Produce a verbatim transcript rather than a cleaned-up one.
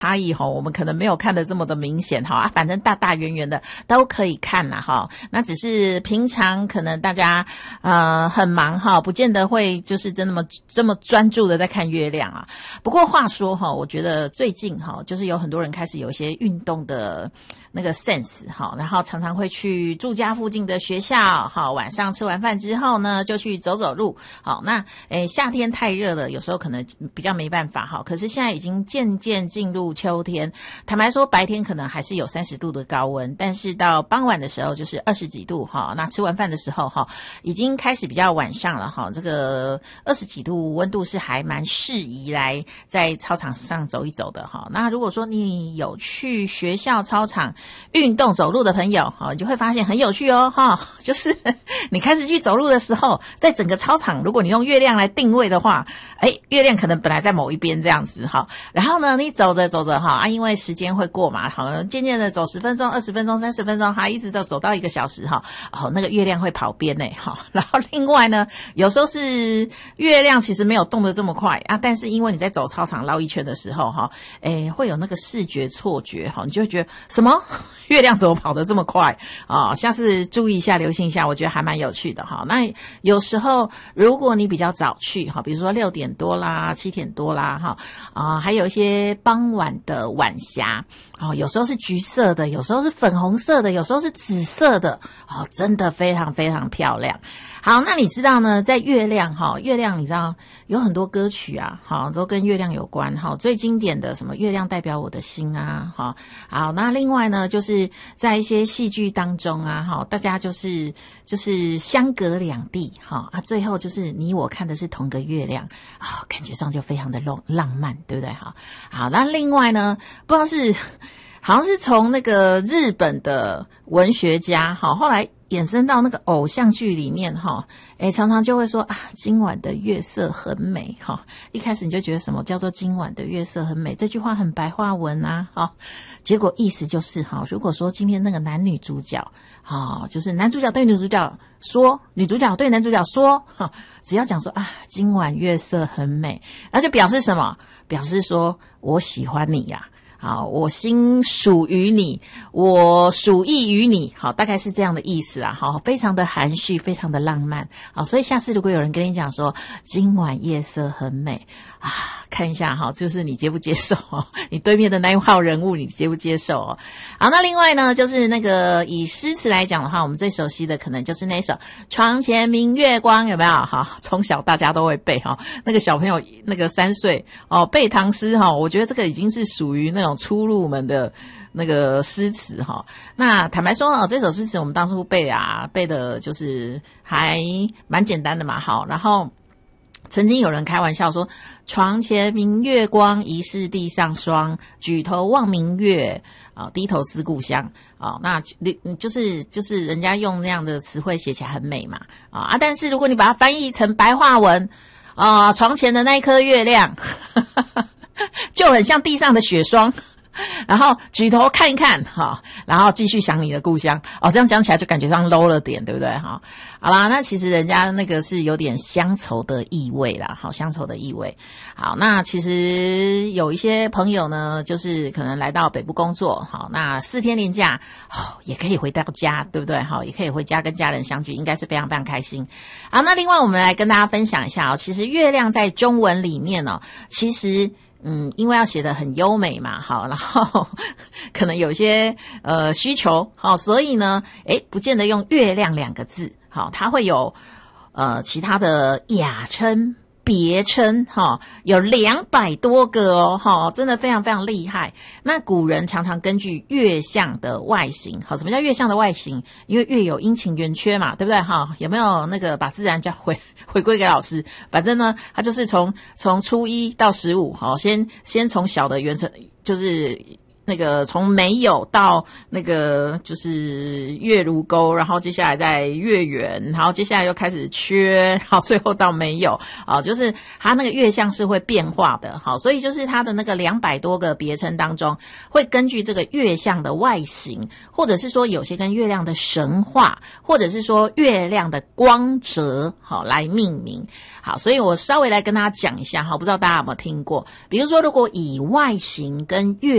差异哈，我们可能没有看得这么的明显哈啊，反正大大圆圆的都可以看啦哈。那只是平常可能大家呃很忙哈，不见得会就是真的么这么专注的在看月亮啊。不过话说哈，我觉得最近哈，就是有很多人开始有一些运动的那个 sense 哈，然后常常会去住家附近的学校哈，晚上吃完饭之后呢，就去走走路。好，那诶夏天太热了，有时候可能比较没办法哈。可是现在已经渐渐进入秋天，坦白说白天可能还是有三十度的高温，但是到傍晚的时候就是二十几度哈。那吃完饭的时候哈，已经开始比较晚上了哈，这个二十几度温度是还蛮适宜来在操场上走一走的哈。那如果说你有去学校操场运动走路的朋友哈，你就会发现很有趣哦哈，就是你开始去走路的时候，在整个操场如果你用月亮来定位的话，诶月亮可能本来在某一边这样子哈，然后呢你走着走着哈啊，因为时间会过嘛，好像渐渐的走十分钟、二十分钟、三十分钟，哈，一直到走到一个小时哈，哦，那个月亮会跑边呢哈。然后另外呢，有时候是月亮其实没有动得这么快啊，但是因为你在走操场绕一圈的时候哈，诶，会有那个视觉错觉哈，你就会觉得什么月亮怎么跑得这么快啊？下次注意一下，留心一下，我觉得还蛮有趣的哈。那有时候如果你比较早去哈，比如说六点多啦、七点多啦哈啊，还有一些傍晚的晚霞哦，有时候是橘色的，有时候是粉红色的，有时候是紫色的哦，真的非常非常漂亮。好，那你知道呢，在月亮哈，月亮你知道有很多歌曲啊，好，都跟月亮有关哈。最经典的什么月亮代表我的心啊，哈，好，那另外呢，就是在一些戏剧当中啊，哈，大家就是就是相隔两地哈啊，最后就是你我看的是同个月亮啊，感觉上就非常的浪浪漫，对不对？哈，好，那另外呢，不知道是好像是从那个日本的文学家哈，后来衍生到那个偶像剧里面哈，诶常常就会说啊，今晚的月色很美哈。一开始你就觉得什么叫做今晚的月色很美，这句话很白话文啊，哈。结果意思就是哈，如果说今天那个男女主角啊，就是男主角对女主角说，女主角对男主角说，哈，只要讲说啊，今晚月色很美，那就表示什么？表示说我喜欢你呀、啊。好，我心属于你，我属意于你，好，大概是这样的意思啊，好，非常的含蓄，非常的浪漫，好，所以下次如果有人跟你讲说今晚夜色很美啊，看一下哈，就是你接不接受哦，你对面的那一号人物你接不接受哦？好，那另外呢，就是那个以诗词来讲的话，我们最熟悉的可能就是那首床前明月光，有没有？哈，从小大家都会背哈，那个小朋友那个三岁哦背唐诗哈，我觉得这个已经是属于那种初入门的那个诗词哈。那坦白说哦，这首诗词我们当初背啊，背的就是还蛮简单的嘛，好，然后曾经有人开玩笑说，床前明月光，疑是地上霜，举头望明月啊，低头思故乡啊。那就是就是人家用那样的词汇写起来很美嘛啊啊！但是如果你把它翻译成白话文啊，床前的那一颗月亮就很像地上的雪霜。然后举头看一看哈，然后继续想你的故乡哦，这样讲起来就感觉上 low 了点，对不对哈？好啦，那其实人家那个是有点乡愁的意味啦，好，乡愁的意味。好，那其实有一些朋友呢，就是可能来到北部工作，好，那四天连假哦，也可以回到家，对不对？好，也可以回家跟家人相聚，应该是非常非常开心。好，那另外我们来跟大家分享一下哦，其实月亮在中文里面哦，其实。嗯，因为要写得很优美嘛，好，然后可能有些呃需求，好，所以呢，诶，不见得用月亮两个字，好，它会有呃其他的雅称、别称，哈，有两百多个哦，哈，真的非常非常厉害。那古人常常根据月相的外形，好，什么叫月相的外形？因为月有阴晴圆缺嘛，对不对？哈，有没有那个把自然教回回归给老师？反正呢，他就是从从初一到十五，好，先先从小的元辰，就是。 那个从没有到那个就是月如钩，然后接下来再月圆，然后接下来又开始缺，然后最后到没有啊，就是它那个月相是会变化的。好，所以就是它的那个两百多个别称当中，会根据这个月相的外形，或者是说有些跟月亮的神话，或者是说月亮的光泽，好来命名。好，所以我稍微来跟大家讲一下哈，不知道大家有没有听过，比如说如果以外形跟月